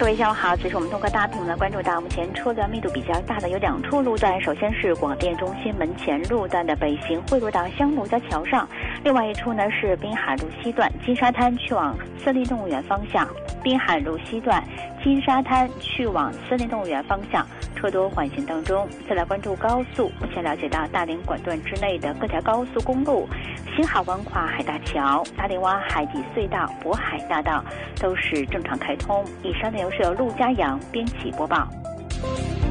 各位下午好，此时我们通过大屏幕来关注到目前车辆密度比较大的有2处路段，首先是广电中心门前路段的北行汇入到香炉家桥上，另外一处呢是滨海路西段金沙滩去往森林动物园方向，滨海路西段金沙滩去往森林动物园方向车多缓行当中。再来关注高速，目前了解到大连管段之内的各条高速公路、新海湾跨海大桥、大连湾海底隧道、渤海大道都是正常开通。以上内容是由陆家阳编辑播报。